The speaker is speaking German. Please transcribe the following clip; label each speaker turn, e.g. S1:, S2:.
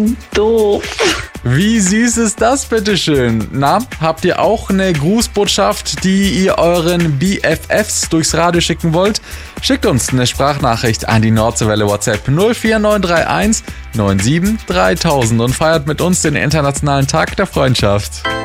S1: Doof.
S2: Wie süß ist das, bitteschön? Na, habt ihr auch eine Grußbotschaft, die ihr euren BFFs durchs Radio schicken wollt? Schickt uns eine Sprachnachricht an die Nordseewelle WhatsApp 04931 97 3000 und feiert mit uns den Internationalen Tag der Freundschaft.